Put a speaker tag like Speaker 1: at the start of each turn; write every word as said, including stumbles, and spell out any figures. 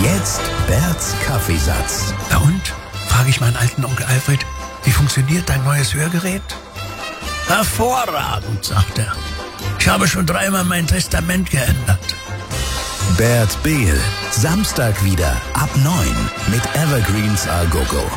Speaker 1: Jetzt Berts Kaffeesatz.
Speaker 2: Na und? Frage ich meinen alten Onkel Alfred, wie funktioniert dein neues Hörgerät? Hervorragend, sagt er. Ich habe schon dreimal mein Testament geändert.
Speaker 1: Bert Behl, Samstag wieder ab neun mit Evergreens A Gogo.